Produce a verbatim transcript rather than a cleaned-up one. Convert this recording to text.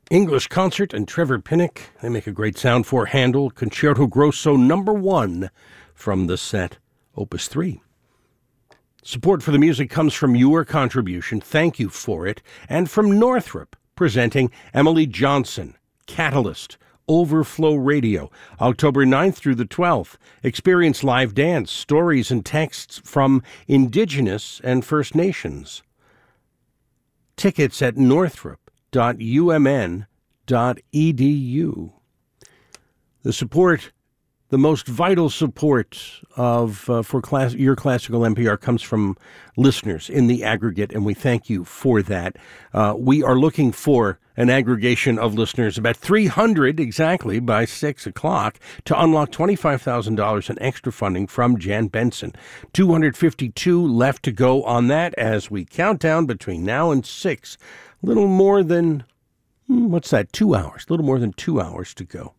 English Concert and Trevor Pinnock. They make a great sound for Handel, Concerto Grosso number one from the set, Opus three. Support for the music comes from your contribution. Thank you for it. And from Northrop, presenting Emily Johnson, Catalyst, Overflow Radio, October ninth through the twelfth. Experience live dance, stories, and texts from Indigenous and First Nations. Tickets at northrop dot u m n dot e d u. The support, the most vital support of uh, for class, your classical N P R comes from listeners in the aggregate, and we thank you for that. Uh, we are looking for an aggregation of listeners, about three hundred exactly by six o'clock, to unlock twenty-five thousand dollars in extra funding from Jan Benson. two hundred fifty-two left to go on that as we count down between now and six. A little more than, what's that, two hours, a little more than two hours to go.